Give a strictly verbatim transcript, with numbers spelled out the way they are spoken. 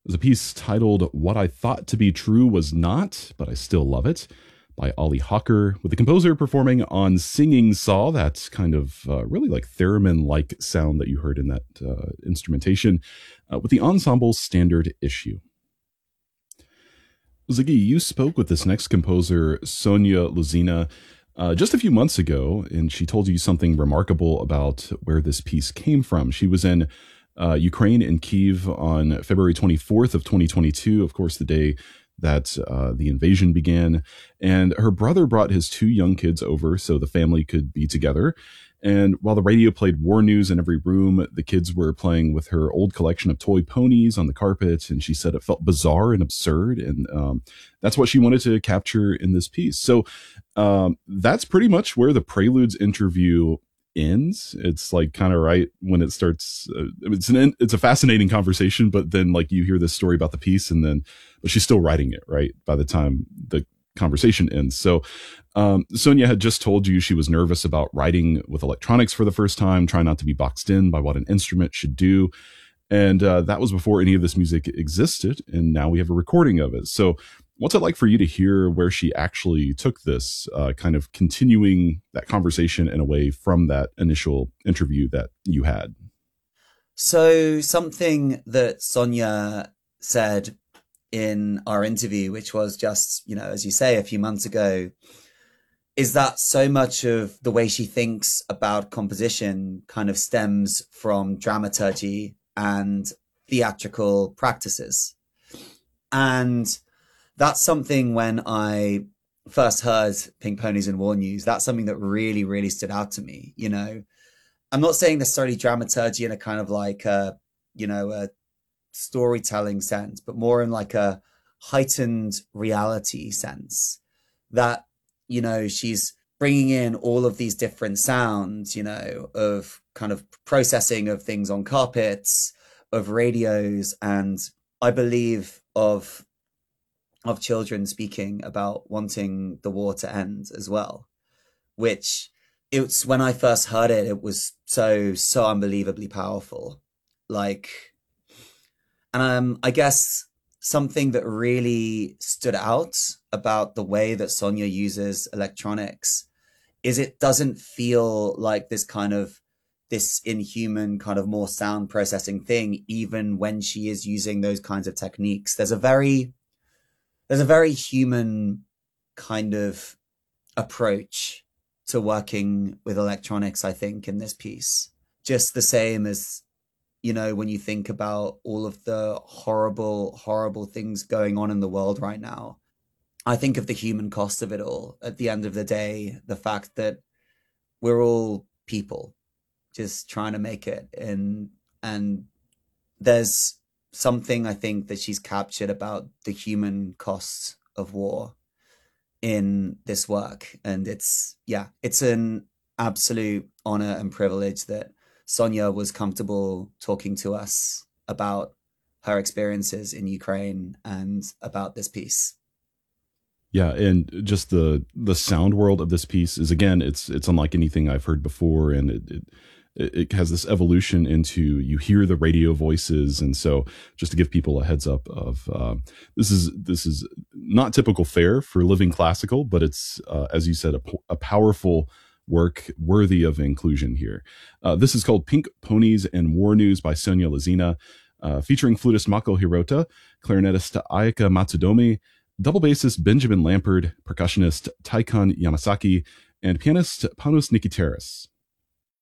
There's a piece titled What I Thought to Be True Was Not, But I Still Love It by Ollie Hawker, with the composer performing on Singing Saw, that kind of uh, really like theremin-like sound that you heard in that uh, instrumentation, uh, with the ensemble's standard issue. Ziggy, you spoke with this next composer, Sonia Luzina, uh, just a few months ago, and she told you something remarkable about where this piece came from. She was in uh, Ukraine in Kyiv on February twenty-fourth of twenty twenty-two, of course, the day that uh, the invasion began. And her brother brought his two young kids over so the family could be together. And while the radio played war news in every room, the kids were playing with her old collection of toy ponies on the carpet. And she said it felt bizarre and absurd. And um, that's what she wanted to capture in this piece. So um, that's pretty much where the Preludes interview ends. It's like kind of right when it starts. Uh, it's an it's a fascinating conversation, but then like you hear this story about the piece, and then but she's still writing it right by the time the conversation ends. So um, Sonia had just told you she was nervous about writing with electronics for the first time, trying not to be boxed in by what an instrument should do. And uh, that was before any of this music existed. And now we have a recording of it. So what's it like for you to hear where she actually took this, uh, kind of continuing that conversation in a way from that initial interview that you had? So something that Sonia said in our interview, which was just, you know, as you say, a few months ago, is that so much of the way she thinks about composition kind of stems from dramaturgy and theatrical practices. And that's something when I first heard Pink Ponies and War News, that's something that really, really stood out to me. You know, I'm not saying necessarily dramaturgy in a kind of like, a, you know, a storytelling sense, but more in like a heightened reality sense that, you know, she's bringing in all of these different sounds, you know, of kind of processing of things on carpets, of radios, and I believe of of children speaking about wanting the war to end as well, which it's when I first heard it, it was so, so unbelievably powerful. Like, and um, I guess something that really stood out about the way that Sonia uses electronics is it doesn't feel like this kind of this inhuman kind of more sound processing thing, even when she is using those kinds of techniques. There's a very, there's a very human kind of approach to working with electronics, I think, in this piece. Just the same as, you know, when you think about all of the horrible, horrible things going on in the world right now, I think of the human cost of it all. At the end of the day, the fact that we're all people just trying to make it. And, and there's something I think that she's captured about the human costs of war in this work. And it's, yeah, it's an absolute honor and privilege that Sonia was comfortable talking to us about her experiences in Ukraine and about this piece. Yeah, and just the the sound world of this piece is, again, it's it's unlike anything I've heard before, and it, it it has this evolution into, you hear the radio voices. And so just to give people a heads up of uh, this is this is not typical fare for living classical, but it's uh, as you said, a, a powerful work worthy of inclusion here. Uh, this is called Pink Ponies and War News by Sonia Luzina, uh, featuring flutist Mako Hirota, clarinetist Ayaka Matsudomi, double bassist Benjamin Lampard, percussionist Taikon Yamasaki, and pianist Panos Nikiteris.